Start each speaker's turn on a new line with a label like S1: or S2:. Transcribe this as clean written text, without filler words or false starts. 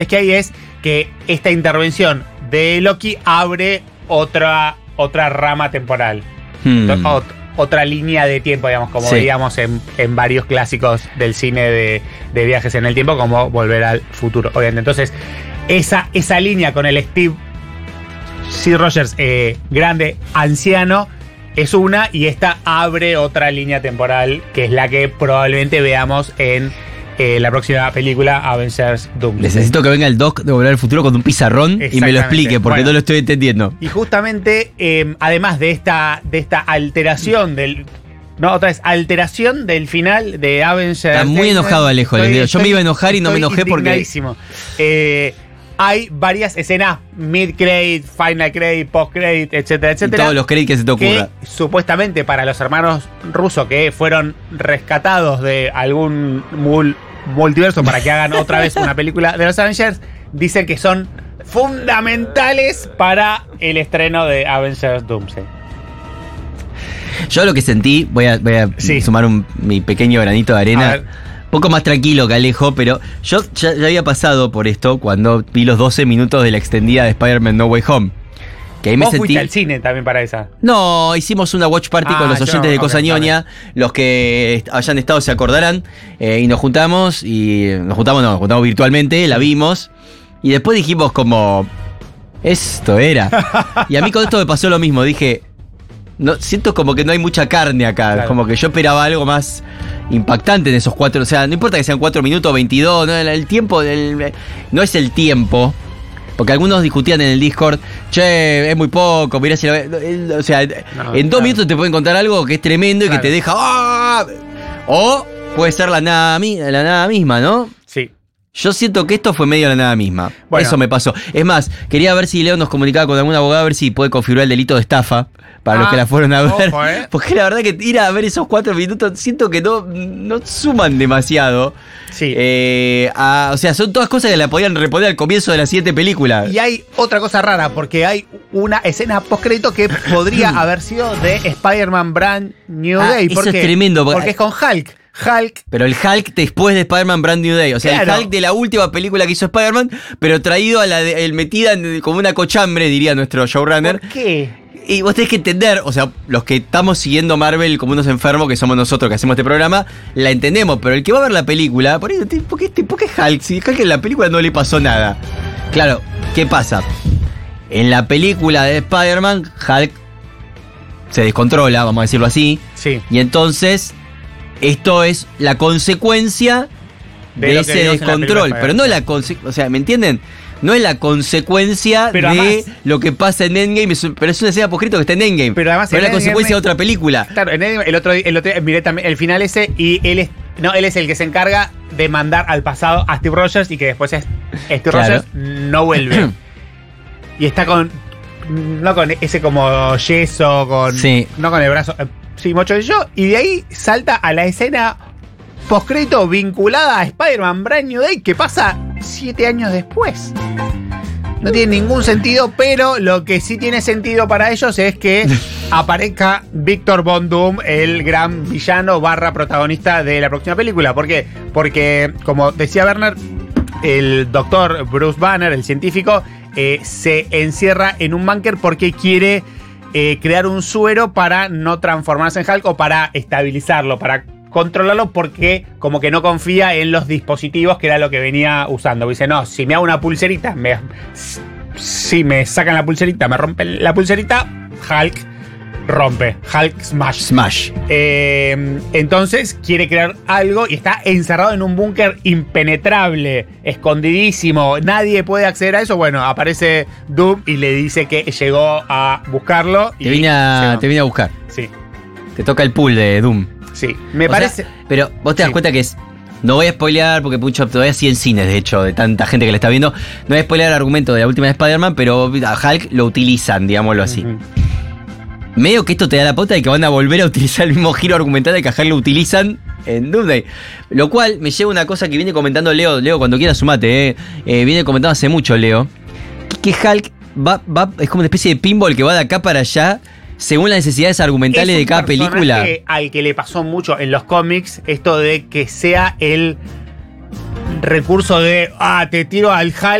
S1: Es que ahí es que esta intervención de Loki abre otra rama temporal. Otra línea de tiempo, digamos, como veíamos en varios clásicos del cine de viajes en el tiempo, como Volver al Futuro, obviamente. Entonces, esa línea con el Steve C. Rogers grande, anciano, es una, y esta abre otra línea temporal, que es la que probablemente veamos en la próxima película, Avengers Doomsday.
S2: Necesito que venga el Doc de Volver al Futuro con un pizarrón y me lo explique, porque no lo estoy entendiendo.
S1: Y justamente, además de esta alteración alteración del final de Avengers.
S2: Está muy enojado, Alejo. Yo me iba a enojar y no me enojé porque...
S1: Hay varias escenas, mid-credit, final credit, post-credit, etcétera, etcétera.
S2: Y todos los credits que se te ocurra.
S1: Que supuestamente para los hermanos rusos que fueron rescatados de algún multiverso para que hagan otra vez una película de los Avengers, dicen que son fundamentales para el estreno de Avengers Doomsday.
S2: Yo lo que sentí, voy a sumar mi pequeño granito de arena. Poco más tranquilo que Alejo, pero yo ya había pasado por esto cuando vi los 12 minutos de la extendida de Spider-Man No Way Home. Que ahí me
S1: ¿Vos
S2: sentí...
S1: fuiste al cine también para esa?
S2: No, hicimos una watch party con los oyentes de Cosa Ñoña. Los que hayan estado se acordarán. Y nos juntamos virtualmente, la vimos. Y después dijimos como... Esto era. Y a mí con esto me pasó lo mismo. Dije... No, siento como que no hay mucha carne acá. Claro. Como que yo esperaba algo más impactante en esos 4. O sea, no importa que sean 4 minutos, 22. No, el tiempo no es el tiempo. Porque algunos discutían en el Discord, che, es muy poco, mirá si o sea, en 2 minutos te pueden contar algo que es tremendo y que te deja... ¡ah! O puede ser la nada misma, ¿no?
S1: Sí.
S2: Yo siento que esto fue medio la nada misma. Bueno. Eso me pasó. Es más, quería ver si Leo nos comunicaba con algún abogado a ver si puede configurar el delito de estafa para los que la fueron a ver. Ojo, porque la verdad que ir a ver esos 4 minutos siento que no suman demasiado.
S1: Sí.
S2: O sea, son todas cosas que la podían reponer al comienzo de la siguiente película.
S1: Y hay otra cosa rara, porque hay una escena postcrédito que podría haber sido de Spider-Man Brand New Day.
S2: Eso es tremendo.
S1: Porque es con Hulk.
S2: Pero el Hulk después de Spider-Man Brand New Day. O sea, claro. El Hulk de la última película que hizo Spider-Man, pero traído a metida como una cochambre, diría nuestro showrunner.
S1: ¿Por qué?
S2: Y vos tenés que entender, o sea, los que estamos siguiendo Marvel como unos enfermos, que somos nosotros que hacemos este programa, la entendemos, pero el que va a ver la película, ¿por qué Hulk? Si Hulk en la película no le pasó nada. Claro, ¿qué pasa? En la película de Spider-Man, Hulk se descontrola, vamos a decirlo así.
S1: Sí.
S2: Y entonces... Esto es la consecuencia de ese descontrol, pero no la consecuencia, o sea, ¿me entienden? No es la consecuencia pero de además, lo que pasa en Endgame, pero es una escena poscrito que está en Endgame.
S1: Pero además
S2: es la consecuencia de otra película.
S1: Claro, en Endgame, el otro día miré también el final ese y él es el que se encarga de mandar al pasado a Steve Rogers y que después Steve Rogers no vuelve. Y está no con ese como yeso, no con el brazo... Sí, mocho de yo, y de ahí salta a la escena postcrédito vinculada a Spider-Man Brand New Day que pasa 7 años después. No tiene ningún sentido, pero lo que sí tiene sentido para ellos es que aparezca Victor Von Doom, el gran villano / protagonista de la próxima película. ¿Por qué? Porque, como decía Werner, el doctor Bruce Banner, el científico, se encierra en un búnker porque quiere... crear un suero para no transformarse en Hulk o para estabilizarlo, para controlarlo, porque como que no confía en los dispositivos, que era lo que venía usando. Dice, no, si me hago una pulserita, si me sacan la pulserita, me rompen la pulserita, Hulk rompe. Hulk smash. Entonces quiere crear algo y está encerrado en un búnker impenetrable, escondidísimo. Nadie puede acceder a eso. Bueno, aparece Doom y le dice que llegó a buscarlo.
S2: Te vine a buscar.
S1: Sí.
S2: Te toca el pool de Doom.
S1: Sí, me parece.
S2: Pero vos te das cuenta que es... No voy a spoilear porque mucho todavía sí en cines, de hecho, de tanta gente que le está viendo. No voy a spoilear el argumento de la última de Spider-Man, pero a Hulk lo utilizan, digámoslo así. Medio que esto te da la pauta de que van a volver a utilizar el mismo giro argumental de que a Hulk lo utilizan en Doomsday. Lo cual me lleva a una cosa que viene comentando Leo. Leo, cuando quieras sumate, viene comentando hace mucho Leo. Que Hulk va es como una especie de pinball que va de acá para allá según las necesidades argumentales de cada película.
S1: Al que le pasó mucho en los cómics esto de que sea el recurso de, te tiro al Hulk